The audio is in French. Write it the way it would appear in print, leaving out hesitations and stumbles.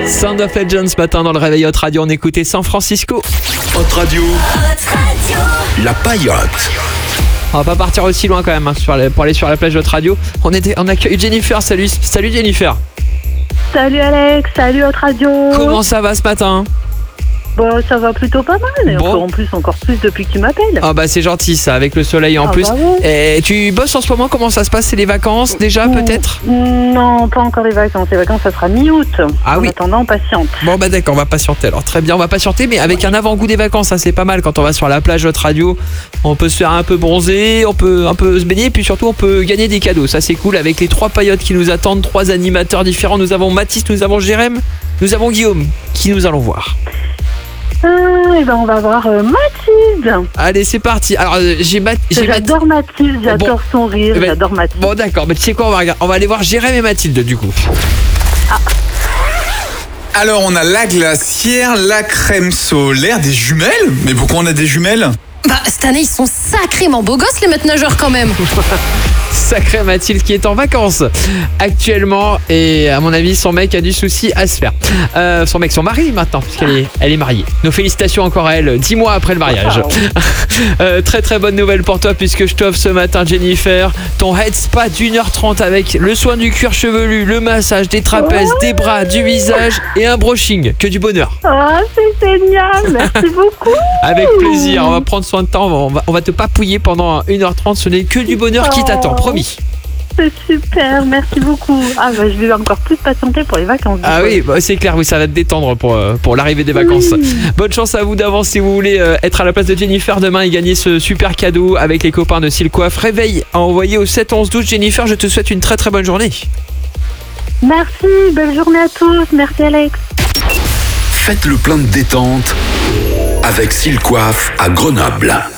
Sound of Legends ce matin dans le réveil Hot Radio, on écoutait San Francisco. Hot Radio. La Paillote. On va pas partir aussi loin quand même pour aller sur la plage de Hot Radio. On accueille Jennifer. Salut Jennifer. Salut Alex, salut Hot Radio. Comment ça va ce matin ? Bon, ça va plutôt pas mal. Bon. En plus, encore plus depuis que tu m'appelles. Ah bah c'est gentil ça, avec le soleil en plus. Bah ouais. Et tu bosses en ce moment, comment ça se passe ? C'est les vacances déjà peut-être ? Non, pas encore les vacances. Les vacances, ça sera mi-août. Ah en oui. attendant, patiente. Bon bah d'accord, on va patienter alors. Très bien, on va patienter, mais avec un avant-goût des vacances, ça c'est pas mal quand on va sur la plage Hot Radio. On peut se faire un peu bronzer, on peut un peu se baigner, et puis surtout on peut gagner des cadeaux. Ça c'est cool avec les 3 paillotes qui nous attendent, 3 animateurs différents. Nous avons Mathis, nous avons Jérém, nous avons Guillaume qui nous allons voir. Et ben on va voir Mathilde. Allez, c'est parti. Alors J'adore Mathilde, j'adore son rire, ben, j'adore Mathilde. Bon d'accord, mais tu sais quoi, on va aller voir Jérém et Mathilde du coup. Alors, on a la glacière, la crème solaire, des jumelles. Mais pourquoi on a des jumelles ? Bah, cette année, ils sont sacrément beaux gosses, les maîtres nageurs, quand même. Sacrée Mathilde qui est en vacances actuellement, et à mon avis son mec a du souci à se faire. Son mari maintenant, puisqu'elle est mariée. Nos félicitations encore à elle, 10 mois après le mariage. Très très bonne nouvelle pour toi, puisque je t'offre ce matin, Jennifer, ton head spa d'1h30 avec le soin du cuir chevelu, le massage des trapèzes, des bras, du visage et un brushing. Que du bonheur. Oh, c'est génial, merci beaucoup. Avec plaisir, on va prendre soin de toi, on va te papouiller pendant 1h30, ce n'est que du bonheur qui t'attend, promis. C'est super, merci beaucoup. Ah bah je vais encore plus patienter pour les vacances. Ah oui, bah c'est clair, oui, ça va te détendre pour l'arrivée des vacances. Bonne chance à vous d'avance si vous voulez être à la place de Jennifer demain et gagner ce super cadeau avec les copains de Silcoif. Réveil à envoyer au 7 11 12. Jennifer, je te souhaite une très très bonne journée. Merci, belle journée à tous, merci Alex. Faites le plein de détente avec Silcoif à Grenoble.